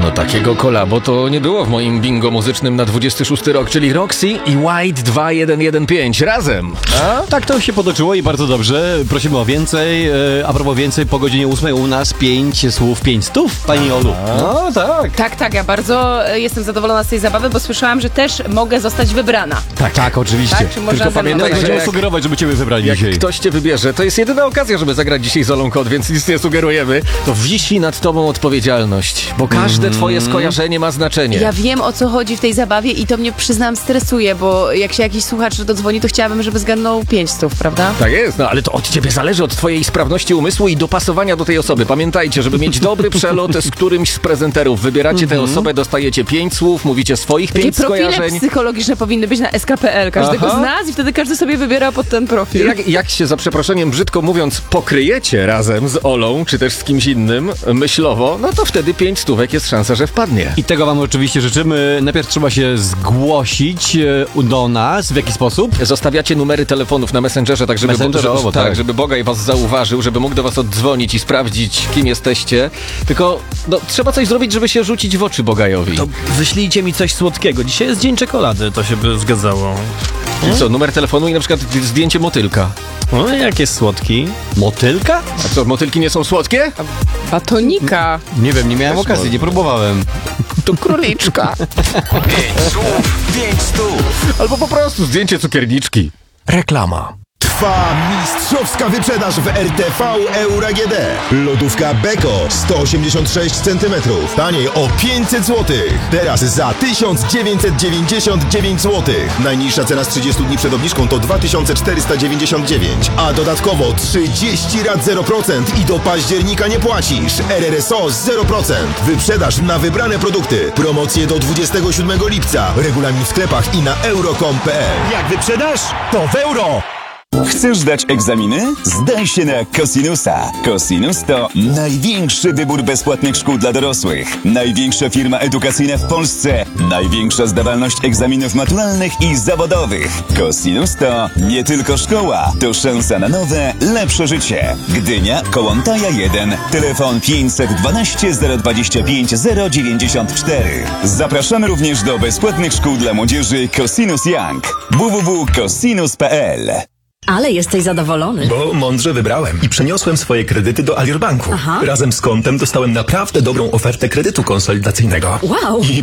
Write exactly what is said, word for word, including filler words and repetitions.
No takiego kolabo to nie było w moim bingo muzycznym na dwudziesty szósty rok, czyli Roxy i White dwa jeden jeden pięć razem. A? Tak to się potoczyło i bardzo dobrze. Prosimy o więcej. A propos więcej, po godzinie ósmej u nas pięć słów, pięć stów, pani Olu. No tak. Tak, tak, ja bardzo jestem zadowolona z tej zabawy, bo słyszałam, że też mogę zostać wybrana. Tak, tak, oczywiście. Tak, czy można Tylko ze mną pamiętaj, zagrać? że Będziemy jak- sugerować, żeby ciebie wybrali Jak dzisiaj. ktoś cię wybierze, to jest jedyna okazja, żeby zagrać dzisiaj z Olą Kot, więc nic nie sugerujemy. To wisi nad tobą odpowiedzialność, bo każde twoje skojarzenie ma znaczenie. Ja wiem, o co chodzi w tej zabawie i to mnie, przyznam, stresuje, bo jak się jakiś słuchacz dodzwoni, to chciałabym, żeby zgadnął pięć stów, prawda? Tak jest, no ale to od ciebie zależy, od twojej sprawności umysłu i dopasowania do tej osoby. Pamiętajcie, żeby mieć dobry przelot z którymś z prezenterów. Wybieracie tę osobę, dostajecie pięć słów, mówicie swoich Takie pięć profile skojarzeń. psychologiczne powinny być na S K P L każdego Aha. z nas i wtedy każdy sobie wybiera pod ten profil. Jak, jak się, za przeproszeniem, brzydko mówiąc, pokryjecie razem z Olą, czy też z kimś innym, myślowo, no to wtedy pięć stówek jest szansa, że wpadnie. I tego wam oczywiście życzymy. Najpierw trzeba się zgłosić e, do nas. W jaki sposób? Zostawiacie numery telefonów na Messengerze, tak żeby, Messengerowo, żeby, tak. tak, żeby Bogaj was zauważył, żeby mógł do was oddzwonić i sprawdzić, kim jesteście. Tylko no, trzeba coś zrobić, żeby się rzucić w oczy Bogajowi. To wyślijcie mi coś słodkiego. Dzisiaj jest dzień czekolady, to się by zgadzało. I co, numer telefonu i na przykład zdjęcie motylka. No, jak jest słodki? Motylka? A co, motylki nie są słodkie? Batonika. Nie wiem, nie miałem Też okazji, można. nie próbowałem. To króliczka. Pięć słów, pięć stów. Albo po prostu zdjęcie cukierniczki. Reklama. Trwa mistrzowska wyprzedaż w R T V Euro A G D. Lodówka Beko sto osiemdziesiąt sześć centymetrów. Taniej o pięćset złotych. Teraz za tysiąc dziewięćset dziewięćdziesiąt dziewięć złotych. Najniższa cena z trzydziestu dni przed obniżką to dwa tysiące czterysta dziewięćdziesiąt dziewięć. A dodatkowo trzydzieści rat zero procent i do października nie płacisz. R R S O zero procent. Wyprzedaż na wybrane produkty. Promocje do dwudziestego siódmego lipca. Regulamin w sklepach i na euro kropka com kropka p l. Jak wyprzedasz, to w euro! Chcesz zdać egzaminy? Zdaj się na Cosinusa. Cosinus to największy wybór bezpłatnych szkół dla dorosłych. Największa firma edukacyjna w Polsce. Największa zdawalność egzaminów maturalnych i zawodowych. Cosinus to nie tylko szkoła, to szansa na nowe, lepsze życie. Gdynia, Kołątaja jeden. Telefon pięćset dwanaście zero dwadzieścia pięć zero dziewięćdziesiąt cztery. Zapraszamy również do bezpłatnych szkół dla młodzieży Cosinus Young. w w w kropka cosinus kropka p l. Ale jesteś zadowolony. Bo mądrze wybrałem i przeniosłem swoje kredyty do Alior Banku. Aha. Razem z kontem dostałem naprawdę dobrą ofertę kredytu konsolidacyjnego. Wow. I